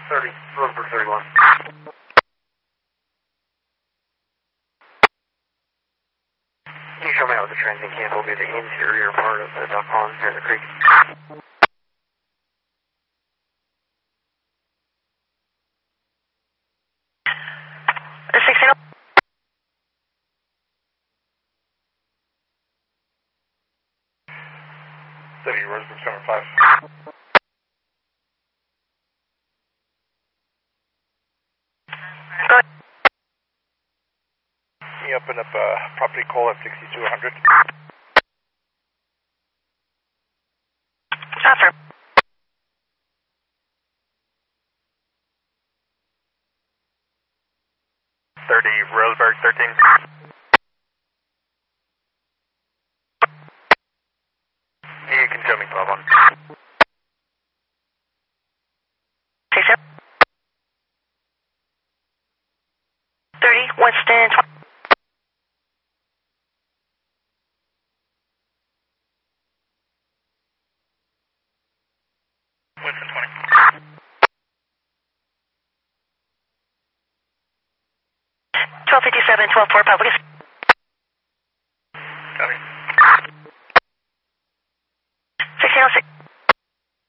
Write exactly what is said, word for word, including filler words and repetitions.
thirty, Roseburg thirty-one. Can you show me how the transient camp will be the interior part of the duck pond here in the creek? sixteen. City, Roseburg seven five. Can you open up a uh, property call at sixty-two hundred? Affirm. thirty, Roseburg thirteen. You can show me twelve one. sixteen. thirty, Winston. Winston twenty. twelve fifty-seven, twelve four, public. Copy.